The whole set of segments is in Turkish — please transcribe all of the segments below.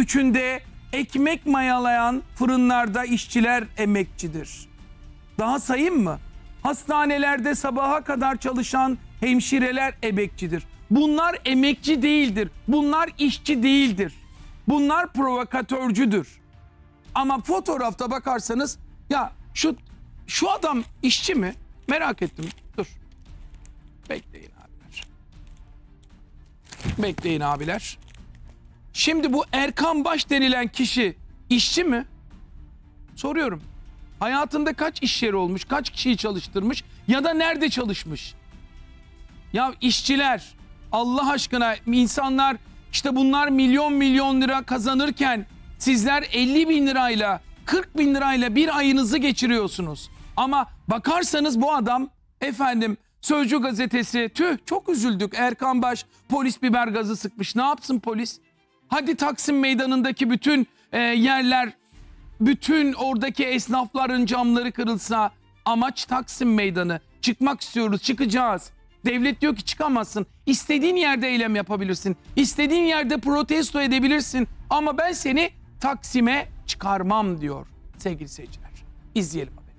%93'ünde ekmek mayalayan fırınlarda işçiler emekçidir. Daha sayayım mı? Hastanelerde sabaha kadar çalışan hemşireler emekçidir. Bunlar emekçi değildir. Bunlar işçi değildir. Bunlar provokatörcüdür. Ama fotoğrafta bakarsanız ya şu adam işçi mi? Merak ettim. Dur. Bekleyin abiler. Bekleyin abiler. Şimdi bu Erkan Baş denilen kişi işçi mi? Soruyorum. Hayatında kaç iş yeri olmuş, kaç kişiyi çalıştırmış ya da nerede çalışmış? Ya işçiler, Allah aşkına insanlar işte bunlar milyon lira kazanırken sizler 50 bin lirayla, 40 bin lirayla bir ayınızı geçiriyorsunuz. Ama bakarsanız bu adam efendim Sözcü gazetesi çok üzüldük. Erkan Baş polis biber gazı sıkmış. Ne yapsın polis? Hadi Taksim Meydanı'ndaki bütün yerler, bütün oradaki esnafların camları kırılsa, amaç Taksim Meydanı. Çıkmak istiyoruz, çıkacağız. Devlet diyor ki çıkamazsın. İstediğin yerde eylem yapabilirsin. İstediğin yerde protesto edebilirsin. Ama ben seni Taksim'e çıkarmam diyor sevgili seyirciler. İzleyelim haberimizi.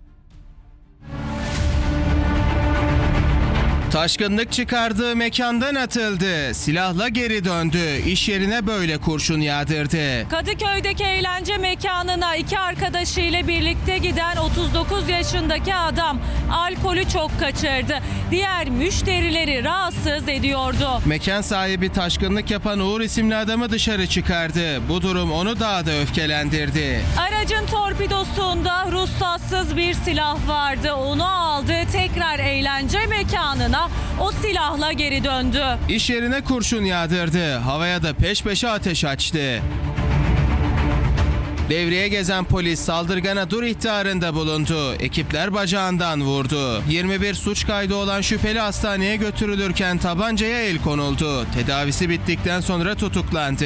Taşkınlık çıkardığı mekandan atıldı. Silahla geri döndü. İş yerine böyle kurşun yağdırdı. Kadıköy'deki eğlence mekanına iki arkadaşıyla birlikte giden 39 yaşındaki adam alkolü çok kaçırdı. Diğer müşterileri rahatsız ediyordu. Mekan sahibi taşkınlık yapan Uğur isimli adamı dışarı çıkardı. Bu durum onu daha da öfkelendirdi. Aracın torpidosunda ruhsatsız bir silah vardı. Onu aldı, tekrar eğlence mekanına o silahla geri döndü. İş yerine kurşun yağdırdı. Havaya da peş peşe ateş açtı. Devreye gezen polis saldırgana dur ihtarında bulundu. Ekipler bacağından vurdu. 21 suç kaydı olan şüpheli hastaneye götürülürken tabancaya el konuldu. Tedavisi bittikten sonra tutuklandı.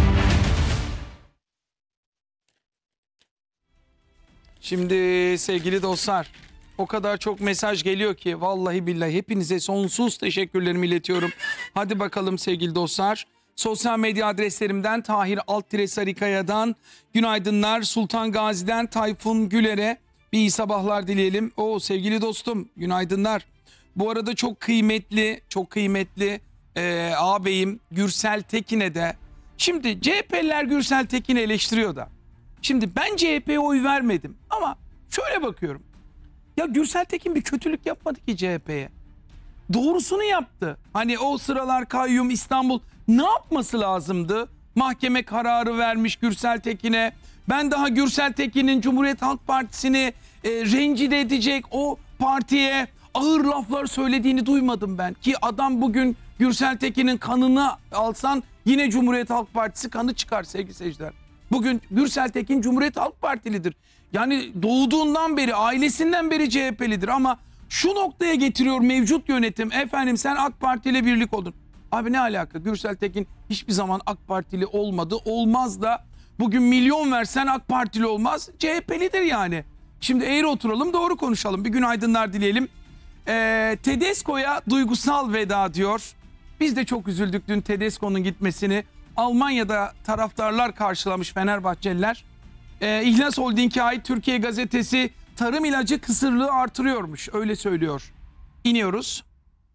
Şimdi sevgili dostlar, o kadar çok mesaj geliyor ki vallahi billahi hepinize sonsuz teşekkürlerimi iletiyorum. Hadi bakalım sevgili dostlar. Sosyal medya adreslerimden Tahir Alt-Sarıkaya'dan günaydınlar. Sultan Gazi'den Tayfun Güler'e bir iyi sabahlar dileyelim. Sevgili dostum günaydınlar. Bu arada çok kıymetli ağabeyim Gürsel Tekin'e de. Şimdi CHP'liler Gürsel Tekin'i eleştiriyor da. Şimdi ben CHP'ye oy vermedim ama şöyle bakıyorum. Ya Gürsel Tekin bir kötülük yapmadı ki CHP'ye. Doğrusunu yaptı. Hani o sıralar kayyum İstanbul ne yapması lazımdı? Mahkeme kararı vermiş Gürsel Tekin'e. Ben daha Gürsel Tekin'in Cumhuriyet Halk Partisi'ni rencide edecek o partiye ağır laflar söylediğini duymadım ben. Ki adam bugün Gürsel Tekin'in kanını alsan yine Cumhuriyet Halk Partisi kanı çıkar sevgili seyirciler. Bugün Gürsel Tekin Cumhuriyet Halk Partilidir. Yani doğduğundan beri, ailesinden beri CHP'lidir ama şu noktaya getiriyor mevcut yönetim. Efendim sen AK Parti ile birlik oldun. Abi ne alaka? Gürsel Tekin hiçbir zaman AK Partili olmadı. Olmaz da bugün milyon versen AK Partili olmaz. CHP'lidir yani. Şimdi eğri oturalım, doğru konuşalım. Bir günaydınlar dileyelim. Tedesco'ya duygusal veda diyor. Biz de çok üzüldük dün Tedesco'nun gitmesini. Almanya'da taraftarlar karşılamış Fenerbahçeliler. İhlas Holding'e ait Türkiye Gazetesi tarım ilacı kısırlığı artırıyormuş. Öyle söylüyor. İniyoruz.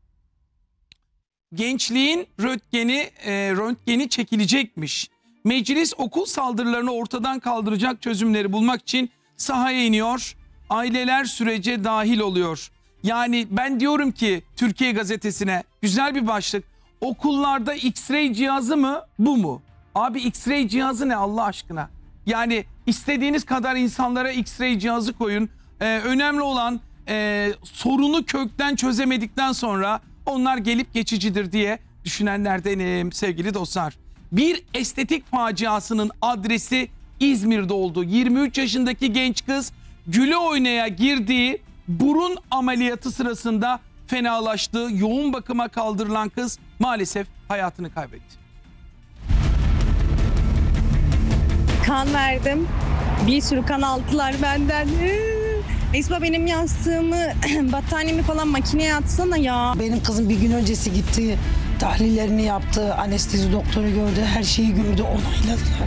Gençliğin röntgeni çekilecekmiş. Meclis okul saldırılarını ortadan kaldıracak çözümleri bulmak için sahaya iniyor. Aileler sürece dahil oluyor. Yani ben diyorum ki Türkiye Gazetesi'ne güzel bir başlık. Okullarda X-ray cihazı mı bu mu? Abi X-ray cihazı ne Allah aşkına? Yani istediğiniz kadar insanlara X-ray cihazı koyun. Önemli olan sorunu kökten çözemedikten sonra onlar gelip geçicidir diye düşünenlerdenim sevgili dostlar. Bir estetik faciasının adresi İzmir'de oldu. 23 yaşındaki genç kız güle oynaya girdiği burun ameliyatı sırasında fenalaştı. Yoğun bakıma kaldırılan kız maalesef hayatını kaybetti. Kan verdim. Bir sürü kan aldılar benden. Esma benim yastığımı, battaniyemi falan makineye atsana ya. Benim kızım bir gün öncesi gitti. Tahlillerini yaptı. Anestezi doktoru gördü. Her şeyi gördü. Onayladılar.